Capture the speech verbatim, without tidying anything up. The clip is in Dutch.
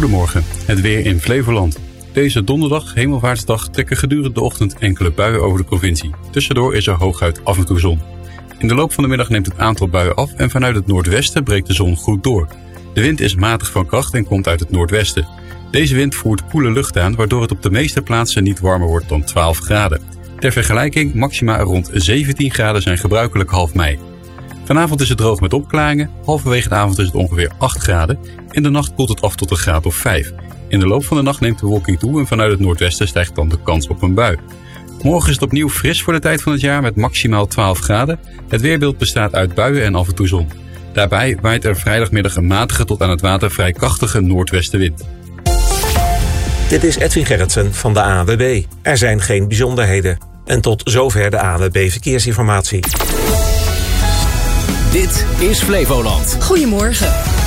Goedemorgen, het weer in Flevoland. Deze donderdag, Hemelvaartsdag, trekken gedurende de ochtend enkele buien over de provincie. Tussendoor is er hooguit af en toe zon. In de loop van de middag neemt het aantal buien af en vanuit het noordwesten breekt de zon goed door. De wind is matig van kracht en komt uit het noordwesten. Deze wind voert koele lucht aan, waardoor het op de meeste plaatsen niet warmer wordt dan twaalf graden. Ter vergelijking, maxima rond zeventien graden zijn gebruikelijk half mei. Vanavond is het droog met opklaringen, halverwege de avond is het ongeveer acht graden. In de nacht koelt het af tot een graad of vijf. In de loop van de nacht neemt de bewolking toe en vanuit het noordwesten stijgt dan de kans op een bui. Morgen is het opnieuw fris voor de tijd van het jaar met maximaal twaalf graden. Het weerbeeld bestaat uit buien en af en toe zon. Daarbij waait er vrijdagmiddag een matige tot aan het water vrij krachtige noordwestenwind. Dit is Edwin Gerritsen van de A N W B. Er zijn geen bijzonderheden. En tot zover de A N W B Verkeersinformatie. Dit is Flevoland. Goedemorgen.